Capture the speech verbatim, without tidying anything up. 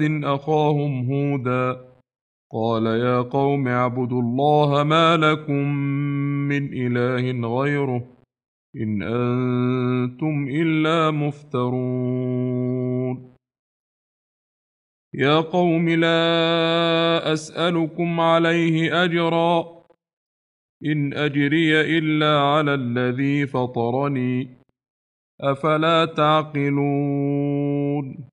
أخاهم هودا قال يا قوم اعبدوا الله ما لكم من إله غيره إن أنتم إلا مفترون يا قوم لا أسألكم عليه أجرا إن أجري إلا على الذي فطرني أفلا تعقلون